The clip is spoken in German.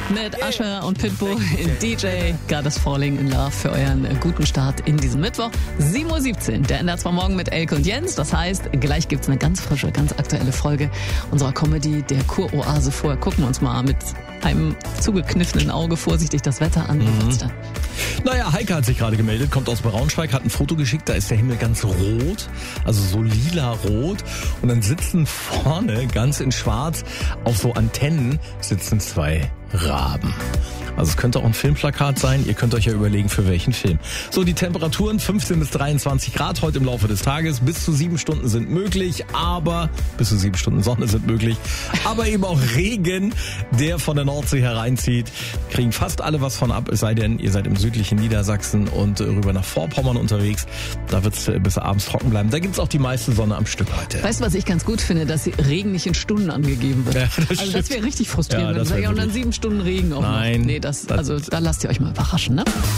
mit Usher und Pitbull in DJ Got Us Falling in Love für euren guten Start in diesem Mittwoch. 7.17 Uhr, der ändert zwar morgen mit Elke und Jens, das heißt, gleich gibt's eine ganz frische, ganz aktuelle Folge unserer Comedy, der Kuroase. Vorher gucken wir uns mal mit einem zugekniffenen Auge vorsichtig das Wetter an. Naja, Heike hat sich gerade gemeldet, kommt aus Braunschweig, hat ein Foto geschickt, da ist der Himmel ganz rot, also so lila-rot. Und dann sitzen vorne, ganz in schwarz, auf so Antennen, sitzen zwei Raben. Also es könnte auch ein Filmplakat sein, ihr könnt euch ja überlegen, für welchen Film. So, die Temperaturen 15 bis 23 Grad heute im Laufe des Tages. Bis zu 7 Stunden sind möglich, aber bis zu 7 Stunden Sonne sind möglich. Aber eben auch Regen, der von der Nordsee hereinzieht. Kriegen fast alle was von ab, es sei denn, ihr seid im südlichen Niedersachsen und rüber nach Vorpommern unterwegs. Da wird es bis abends trocken bleiben. Da gibt es auch die meiste Sonne am Stück heute. Weißt du, was ich ganz gut finde, dass Regen nicht in Stunden angegeben wird. Ja, also das wäre richtig frustrierend. Ja, das wenn wär und dann wirklich. 7 Stunden Regen auch Nein, noch. Nee, da lasst ihr euch mal überraschen, ne?